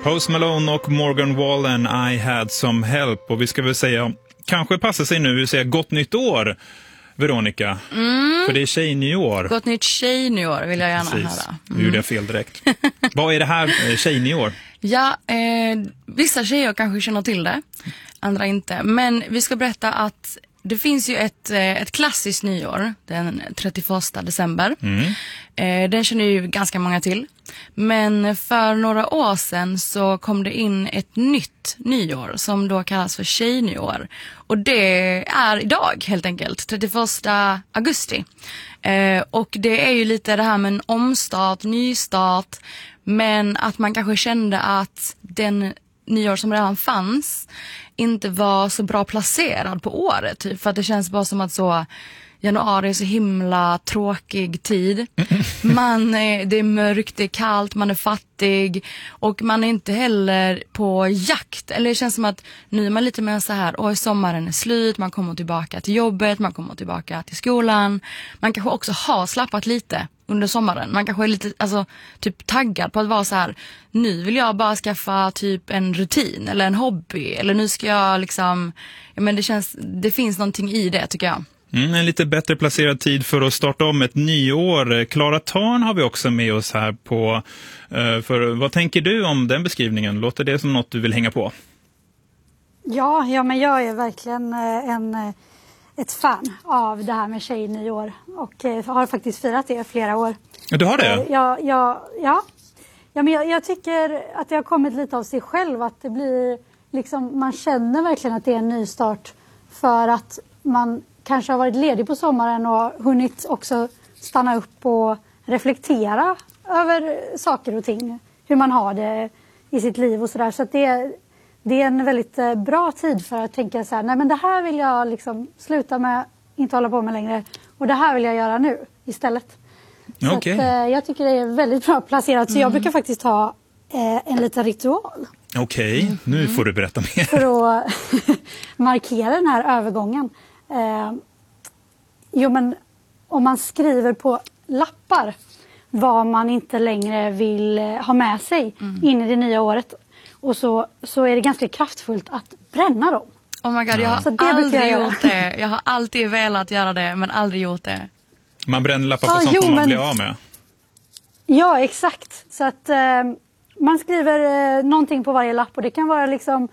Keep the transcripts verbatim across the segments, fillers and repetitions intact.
Post Malone och Morgan Wallen, I had some help. Och vi ska väl säga, kanske passa sig nu att säga gott nytt år, Veronica. Mm. För det är tjejnyår. Gott nytt tjejnyår vill jag gärna Precis. höra. Mm. Nu gjorde jag fel direkt. Vad är det här tjejnyår? Ja, eh, vissa tjejer kanske känner till det, andra inte. Men vi ska berätta att det finns ju ett, ett klassiskt nyår den trettioförsta december. Mm. Eh, den känner ju ganska många till. Men för några år sedan så kom det in ett nytt nyår som då kallas för tjejnyår. Och det är idag helt enkelt, trettioförsta augusti. Eh, och det är ju lite det här med en omstart, nystart. Men att man kanske kände att den nyår som redan fanns inte var så bra placerad på året. Typ, för att det känns bara som att så januari är så himla tråkig tid. Man är, det är mörkt, det är kallt, man är fattig. Och man är inte heller på jakt. Eller det känns som att nu är man lite mer så här, oj, sommaren är slut, man kommer tillbaka till jobbet, man kommer tillbaka till skolan. Man kanske också har slappat lite under sommaren. Man kanske är lite alltså, typ taggad på att vara så här, nu vill jag bara skaffa typ en rutin eller en hobby. Eller nu ska jag liksom, ja men det känns, det finns någonting i det tycker jag. Mm, en lite bättre placerad tid för att starta om ett nyår. Clara Tarn har vi också med oss här på. För vad tänker du om den beskrivningen? Låter det som något du vill hänga på? Ja, ja men jag är verkligen en, ett fan av det här med tjejnyår. Och har faktiskt firat det i flera år. Du har det? Ja, ja, ja. ja men jag, jag tycker att det har kommit lite av sig själv. Att det blir liksom, man känner verkligen att det är en ny start. För att man kanske har varit ledig på sommaren och hunnit också stanna upp och reflektera över saker och ting. Hur man har det i sitt liv och sådär. Så att det, det är en väldigt bra tid för att tänka så här, nej men det här vill jag liksom sluta med, inte hålla på med längre. Och det här vill jag göra nu istället. Så okay. att, eh, jag tycker det är väldigt bra placerat. Så mm. jag brukar faktiskt ha eh, en liten ritual. Okej, okay. mm. nu får du berätta mer. För att markera den här övergången. Eh, jo men om man skriver på lappar vad man inte längre vill ha med sig mm. in i det nya året. Och så, så är det ganska kraftfullt att bränna dem. Oh my god, jag har så aldrig jag gjort det. Jag har alltid velat göra det men aldrig gjort det. Man bränner lappar på ah, sånt jo, som man men... blir av med. Ja, exakt. Så att eh, man skriver eh, någonting på varje lapp och det kan vara liksom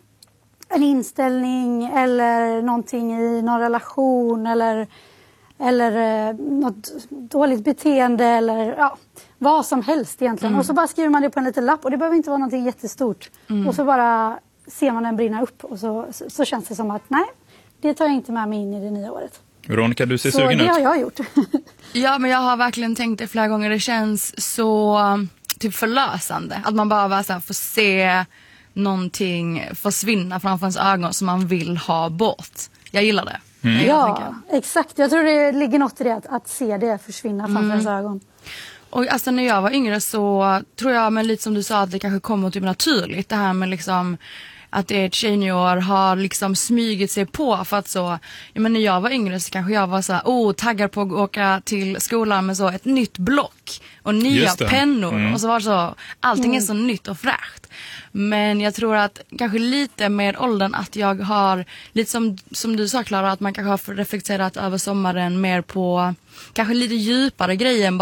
en inställning eller någonting i någon relation eller, eller eh, något dåligt beteende eller ja, vad som helst egentligen. Mm. Och så bara skriver man det på en liten lapp och det behöver inte vara någonting jättestort. Mm. Och så bara ser man den brinna upp och så, så, så känns det som att nej, det tar jag inte med mig in i det nya året. Veronica, du ser så sugen ut. Så det har jag gjort. Ja, men jag har verkligen tänkt det flera gånger. Det känns så typ förlösande. Att man bara, bara så här, får se någonting försvinna framför ens ögon som man vill ha bort. Jag gillar det. Mm. Jag ja, exakt. Jag tror det ligger något i det att, att se det försvinna framför mm. ens ögon. Och alltså när jag var yngre så tror jag, men lite som du sa, att det kanske kommer typ naturligt. Det här med liksom att det är ett tjejnyår har liksom smygit sig på för att så, ja men när jag var yngre så kanske jag var så här, oh, taggad på att åka till skolan med så ett nytt block och nya pennor mm. och så var det så, allting mm. är så nytt och fräscht. Men jag tror att kanske lite med åldern att jag har, lite som, som du sa Clara, att man kanske har reflekterat över sommaren mer på kanske lite djupare grejer än